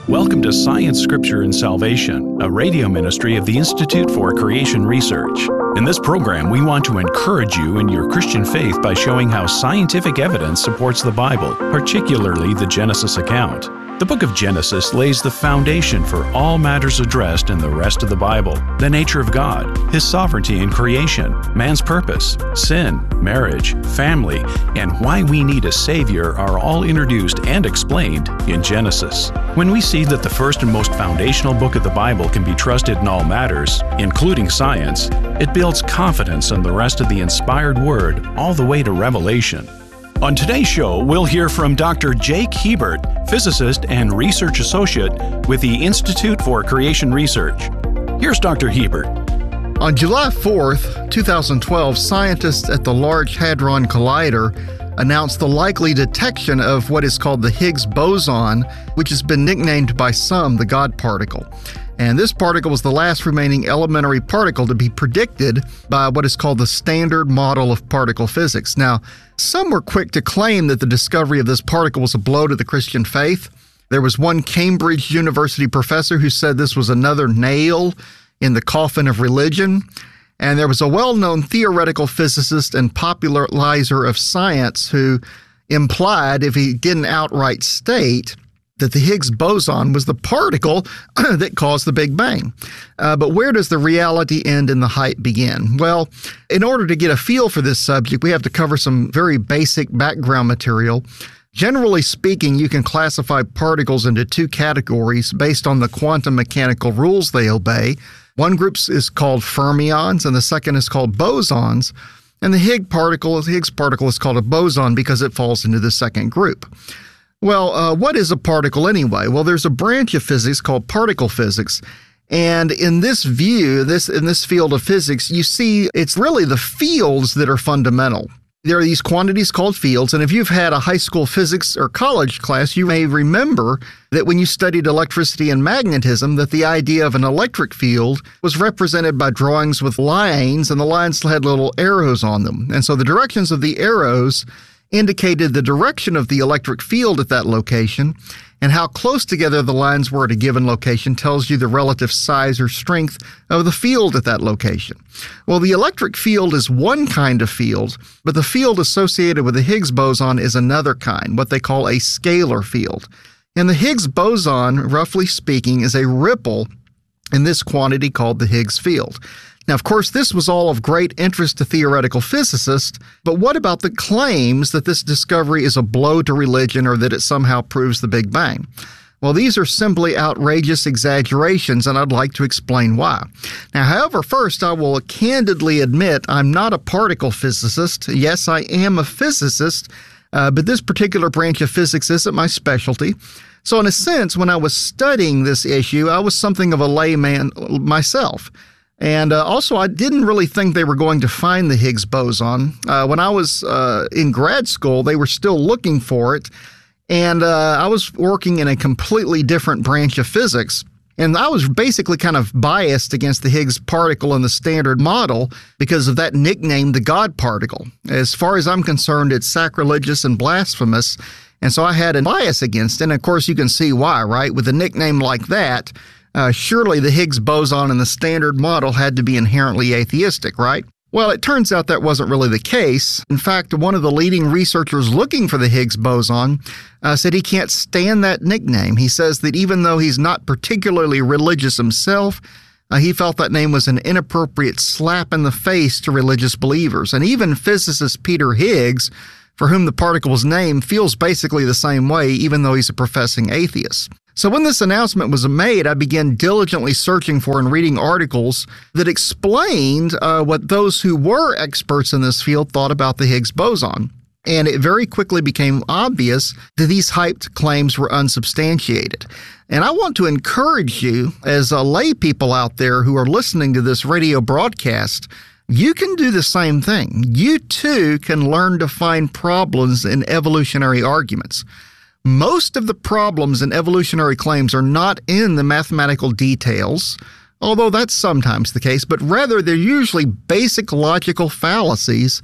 Welcome to Science, Scripture, and Salvation, a radio ministry of the Institute for Creation Research. In this program, we want to encourage you in your Christian faith by showing how scientific evidence supports the Bible, particularly the Genesis account. The book of Genesis lays the foundation for all matters addressed in the rest of the Bible: the nature of God, His sovereignty in creation, man's purpose, sin, marriage, family, and why we need a Savior are all introduced and explained in Genesis. When we see that the first and most foundational book of the Bible can be trusted in all matters, including science, it builds confidence in the rest of the inspired Word all the way to Revelation. On today's show, we'll hear from Dr. Jake Hebert, physicist and research associate with the Institute for Creation Research. Here's Dr. Hebert. On July 4th, 2012, scientists at the Large Hadron Collider announced the likely detection of what is called the Higgs boson, which has been nicknamed by some the God particle. And this particle was the last remaining elementary particle to be predicted by what is called the Standard Model of Particle Physics. Now, some were quick to claim that the discovery of this particle was a blow to the Christian faith. There was one Cambridge University professor who said this was another nail in the coffin of religion. And there was a well-known theoretical physicist and popularizer of science who implied, if he didn't outright state, that the Higgs boson was the particle that caused the Big Bang. But where does the reality end and the hype begin? Well, in order to get a feel for this subject, we have to cover some very basic background material. Generally speaking, you can classify particles into two categories based on the quantum mechanical rules they obey. One group is called fermions, and the second is called bosons. And the Higgs particle is called a boson because it falls into the second group. Well, what is a particle anyway? Well, there's a branch of physics called particle physics. And in this view, in this field of physics, you see it's really the fields that are fundamental. There are these quantities called fields, and if you've had a high school physics or college class, you may remember that when you studied electricity and magnetism, that the idea of an electric field was represented by drawings with lines, and the lines had little arrows on them. And so the directions of the arrows indicated the direction of the electric field at that location, and how close together the lines were at a given location tells you the relative size or strength of the field at that location. Well, the electric field is one kind of field, but the field associated with the Higgs boson is another kind, what they call a scalar field. And the Higgs boson, roughly speaking, is a ripple in this quantity called the Higgs field. Now, of course, this was all of great interest to theoretical physicists, but what about the claims that this discovery is a blow to religion or that it somehow proves the Big Bang? Well, these are simply outrageous exaggerations, and I'd like to explain why. Now, however, first, I will candidly admit I'm not a particle physicist. Yes, I am a physicist, but this particular branch of physics isn't my specialty. So in a sense, when I was studying this issue, I was something of a layman myself. And also, I didn't really think they were going to find the Higgs boson. When I was in grad school, they were still looking for it. And I was working in a completely different branch of physics. And I was basically kind of biased against the Higgs particle and the Standard Model because of that nickname, the God particle. As far as I'm concerned, it's sacrilegious and blasphemous. And so I had a bias against it. And of course, you can see why, right? With a nickname like that, surely the Higgs boson and the Standard Model had to be inherently atheistic, right? Well, it turns out that wasn't really the case. In fact, one of the leading researchers looking for the Higgs boson said he can't stand that nickname. He says that even though he's not particularly religious himself, he felt that name was an inappropriate slap in the face to religious believers. And even physicist Peter Higgs, for whom the particle was named, feels basically the same way, even though he's a professing atheist. So when this announcement was made, I began diligently searching for and reading articles that explained what those who were experts in this field thought about the Higgs boson. And it very quickly became obvious that these hyped claims were unsubstantiated. And I want to encourage you, as lay people out there who are listening to this radio broadcast, you can do the same thing. You too can learn to find problems in evolutionary arguments. Most of the problems in evolutionary claims are not in the mathematical details, although that's sometimes the case, but rather they're usually basic logical fallacies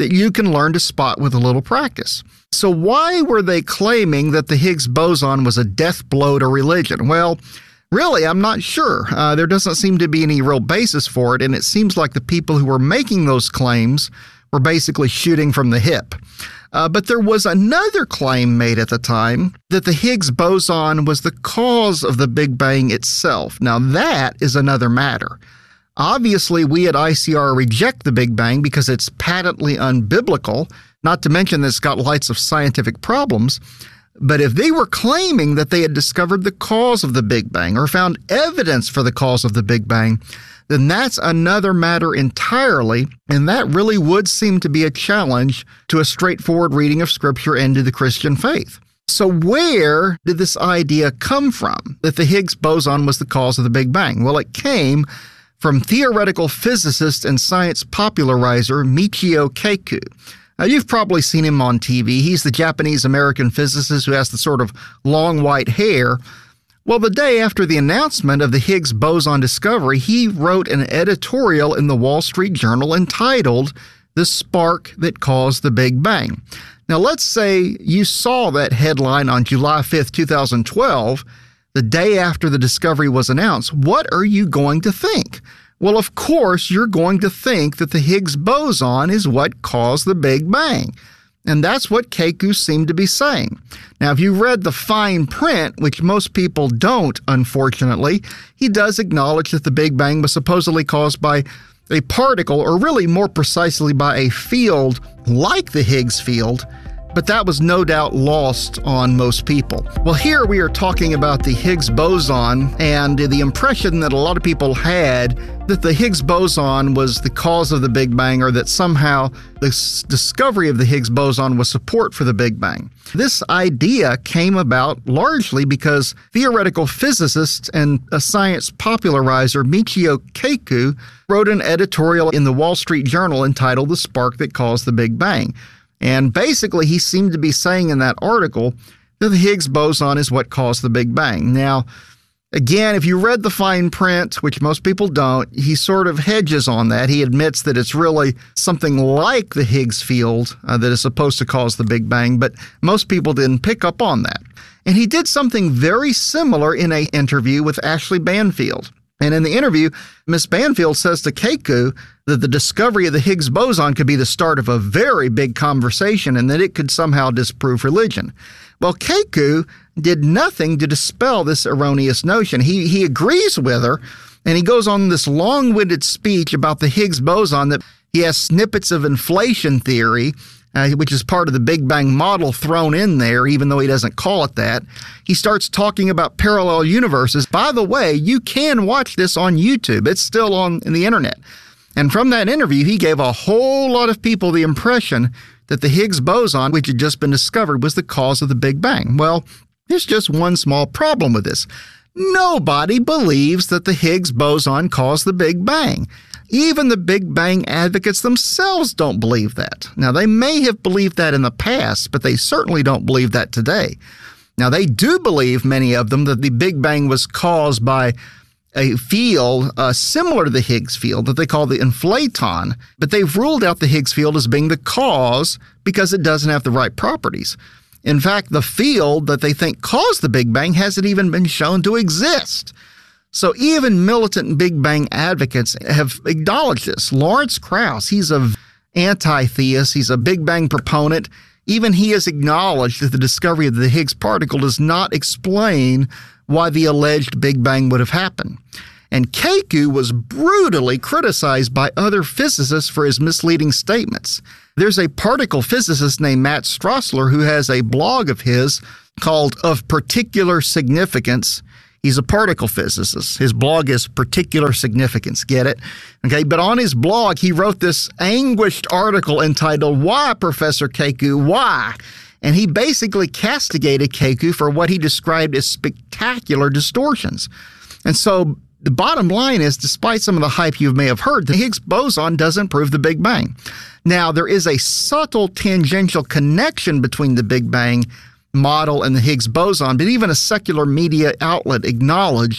that you can learn to spot with a little practice. So why were they claiming that the Higgs boson was a death blow to religion? Well, really, I'm not sure. There doesn't seem to be any real basis for it, and it seems like the people who were making those claims were basically shooting from the hip. But there was another claim made at the time that the Higgs boson was the cause of the Big Bang itself. Now, that is another matter. Obviously, we at ICR reject the Big Bang because it's patently unbiblical, not to mention that it's got lots of scientific problems. But if they were claiming that they had discovered the cause of the Big Bang or found evidence for the cause of the Big Bang, then that's another matter entirely, and that really would seem to be a challenge to a straightforward reading of Scripture and to the Christian faith. So where did this idea come from, that the Higgs boson was the cause of the Big Bang? Well, it came from theoretical physicist and science popularizer Michio Kaku. Now, you've probably seen him on TV. He's the Japanese-American physicist who has the sort of long white hair. Well, the day after the announcement of the Higgs boson discovery, he wrote an editorial in the Wall Street Journal entitled "The Spark That Caused the Big Bang." Now, let's say you saw that headline on July 5th, 2012, the day after the discovery was announced. What are you going to think? Well, of course, you're going to think that the Higgs boson is what caused the Big Bang. And that's what Kaku seemed to be saying. Now, if you read the fine print, which most people don't, unfortunately, he does acknowledge that the Big Bang was supposedly caused by a particle, or really more precisely by a field like the Higgs field, but that was no doubt lost on most people. Well, here we are talking about the Higgs boson and the impression that a lot of people had that the Higgs boson was the cause of the Big Bang, or that somehow the discovery of the Higgs boson was support for the Big Bang. This idea came about largely because theoretical physicist and a science popularizer Michio Kaku wrote an editorial in the Wall Street Journal entitled "The Spark That Caused the Big Bang." And basically, he seemed to be saying in that article that the Higgs boson is what caused the Big Bang. Now, again, if you read the fine print, which most people don't, he sort of hedges on that. He admits that it's really something like the Higgs field that is supposed to cause the Big Bang, but most people didn't pick up on that. And he did something very similar in an interview with Ashley Banfield. And in the interview, Ms. Banfield says to Kaku that the discovery of the Higgs boson could be the start of a very big conversation and that it could somehow disprove religion. Well, Kaku did nothing to dispel this erroneous notion. He agrees with her, and he goes on this long-winded speech about the Higgs boson, that he has snippets of inflation theory, which is part of the Big Bang model, thrown in there, even though he doesn't call it that. He starts talking about parallel universes. By the way, you can watch this on YouTube. It's still on the internet. And from that interview, he gave a whole lot of people the impression that the Higgs boson, which had just been discovered, was the cause of the Big Bang. Well, there's just one small problem with this. Nobody believes that the Higgs boson caused the Big Bang. Even the Big Bang advocates themselves don't believe that. Now, they may have believed that in the past, but they certainly don't believe that today. Now, they do believe, many of them, that the Big Bang was caused by a field similar to the Higgs field that they call the inflaton, but they've ruled out the Higgs field as being the cause because it doesn't have the right properties. In fact, the field that they think caused the Big Bang hasn't even been shown to exist. So even militant Big Bang advocates have acknowledged this. Lawrence Krauss, he's an anti-theist, he's a Big Bang proponent. Even he has acknowledged that the discovery of the Higgs particle does not explain why the alleged Big Bang would have happened. And Kaku was brutally criticized by other physicists for his misleading statements. There's a particle physicist named Matt Strassler who has a blog of his called Of Particular Significance. He's a particle physicist. His blog is Particular Significance. Get it? Okay, but on his blog, he wrote this anguished article entitled, "Why, Professor Kaku, Why?" And he basically castigated Kaku for what he described as spectacular distortions. And so the bottom line is, despite some of the hype you may have heard, the Higgs boson doesn't prove the Big Bang. Now, there is a subtle tangential connection between the Big Bang model and the Higgs boson, but even a secular media outlet acknowledged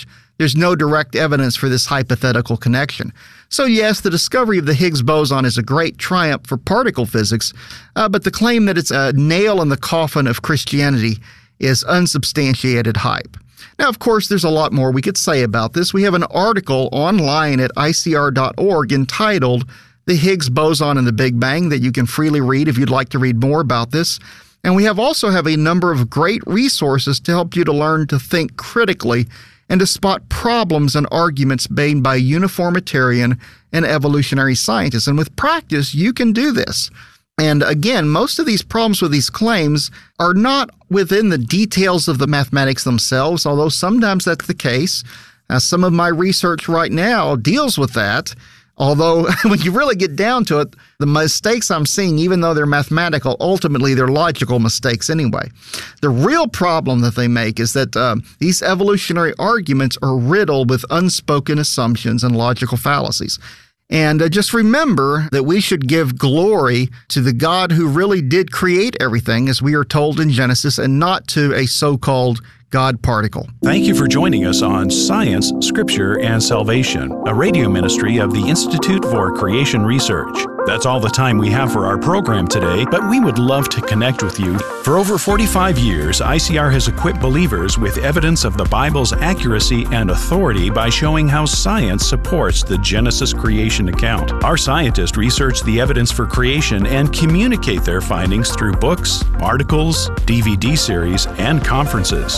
there's no direct evidence for this hypothetical connection. So yes, the discovery of the Higgs boson is a great triumph for particle physics, but the claim that it's a nail in the coffin of Christianity is unsubstantiated hype. Now, of course, there's a lot more we could say about this. We have an article online at icr.org entitled The Higgs Boson and the Big Bang that you can freely read if you'd like to read more about this. And we also have a number of great resources to help you to learn to think critically and to spot problems and arguments made by uniformitarian and evolutionary scientists. And with practice, you can do this. And again, most of these problems with these claims are not within the details of the mathematics themselves, although sometimes that's the case. Some of my research right now deals with that. Although, when you really get down to it, the mistakes I'm seeing, even though they're mathematical, ultimately they're logical mistakes anyway. The real problem that they make is that these evolutionary arguments are riddled with unspoken assumptions and logical fallacies. And just remember that we should give glory to the God who really did create everything, as we are told in Genesis, and not to a so-called God particle. Thank you for joining us on Science, Scripture, and Salvation, a radio ministry of the Institute for Creation Research. That's all the time we have for our program today, but we would love to connect with you. For over 45 years, ICR has equipped believers with evidence of the Bible's accuracy and authority by showing how science supports the Genesis creation account. Our scientists research the evidence for creation and communicate their findings through books, articles, DVD series, and conferences.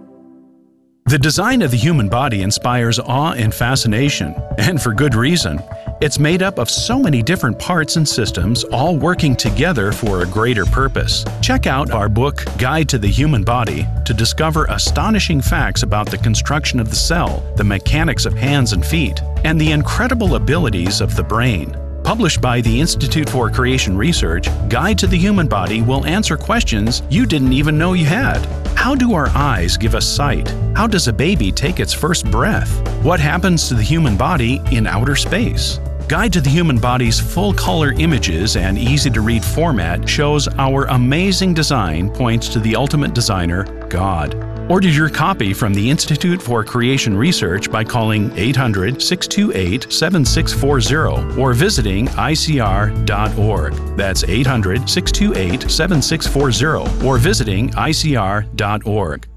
The design of the human body inspires awe and fascination, and for good reason. It's made up of so many different parts and systems, all working together for a greater purpose. Check out our book, Guide to the Human Body, to discover astonishing facts about the construction of the cell, the mechanics of hands and feet, and the incredible abilities of the brain. Published by the Institute for Creation Research, Guide to the Human Body will answer questions you didn't even know you had. How do our eyes give us sight? How does a baby take its first breath? What happens to the human body in outer space? Guide to the Human Body's full-color images and easy-to-read format shows our amazing design points to the ultimate designer, God. Order your copy from the Institute for Creation Research by calling 800-628-7640 or visiting icr.org. That's 800-628-7640 or visiting icr.org.